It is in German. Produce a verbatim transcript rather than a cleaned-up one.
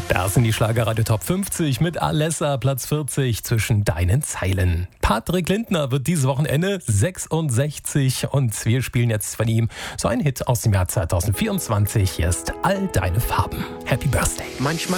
Das sind die Schlagerradio Top fünfzig mit Alessa, Platz vierzig zwischen deinen Zeilen. Patrick Lindner wird dieses Wochenende sechsundsechzig und wir spielen jetzt von ihm so einen Hit aus dem Jahr zwanzig vierundzwanzig. Hier ist All deine Farben. Happy Birthday. Manchmal